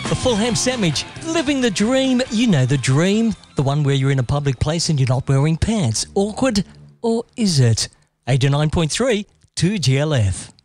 A full ham sandwich, living the dream. You know the dream. The one where you're in a public place and you're not wearing pants. Awkward? Or is it? 89.3 2GLF.